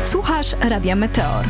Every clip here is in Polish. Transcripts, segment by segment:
Słuchasz Radia Meteor.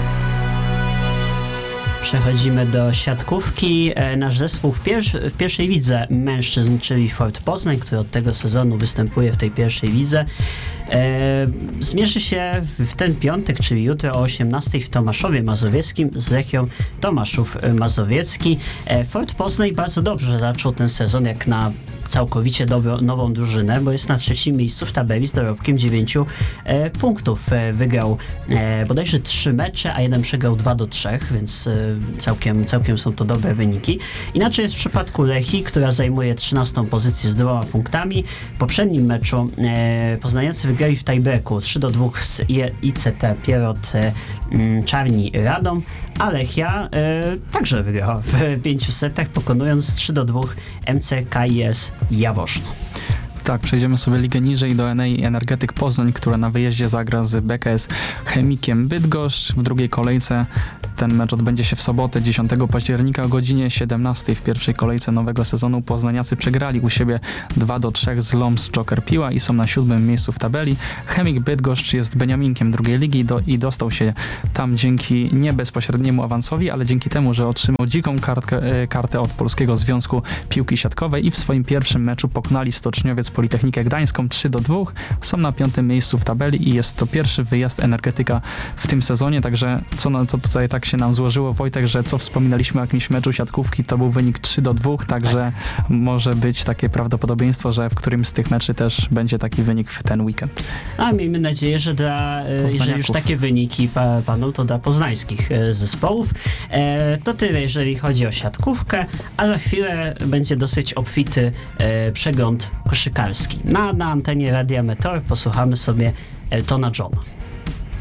Przechodzimy do siatkówki. Nasz zespół w pierwszej lidze mężczyzn, czyli Fort Poznań, który od tego sezonu występuje w tej pierwszej lidze, zmierzy się w ten piątek, czyli jutro o 18:00 w Tomaszowie Mazowieckim z Lechią Tomaszów Mazowiecki. Fort Poznań bardzo dobrze zaczął ten sezon, jak na całkowicie nową drużynę, bo jest na trzecim miejscu w tabeli z dorobkiem 9 punktów. Wygrał bodajże 3 mecze, a jeden przegrał 2-3, więc całkiem są to dobre wyniki. Inaczej jest w przypadku Lechii, która zajmuje 13. pozycję z 2 punktami. W poprzednim meczu poznaniacy wygrali w tiebreaku 3-2 z ICT Pierrot Czarni Radom, a Lechia także wygrała w 5 setach, pokonując 3-2 MCKiS Jaworzno. Tak, przejdziemy sobie ligę niżej do Enei Energetyk Poznań, która na wyjeździe zagra z BKS Chemikiem Bydgoszcz. W drugiej kolejce ten mecz odbędzie się w sobotę 10 października o godzinie 17:00. W pierwszej kolejce nowego sezonu poznaniacy przegrali u siebie 2-3 z Loms Joker Piła i są na 7. miejscu w tabeli. Chemik Bydgoszcz jest beniaminkiem drugiej ligi i dostał się tam dzięki nie bezpośredniemu awansowi, ale dzięki temu, że otrzymał dziką kartę od Polskiego Związku Piłki Siatkowej i w swoim pierwszym meczu pokonali Stoczniowiec Politechnikę Gdańską 3-2. Są na 5. miejscu w tabeli i jest to pierwszy wyjazd Energetyka w tym sezonie, także co tutaj tak się nam złożyło, Wojtek, że co wspominaliśmy o jakimś meczu siatkówki, to był wynik 3-2, także może być takie prawdopodobieństwo, że w którymś z tych meczy też będzie taki wynik w ten weekend. A miejmy nadzieję, że jeżeli już takie wyniki padną, to dla poznańskich zespołów. To tyle, jeżeli chodzi o siatkówkę, a za chwilę będzie dosyć obfity przegląd koszykarski. Na antenie Radia Meteor posłuchamy sobie Eltona Johna.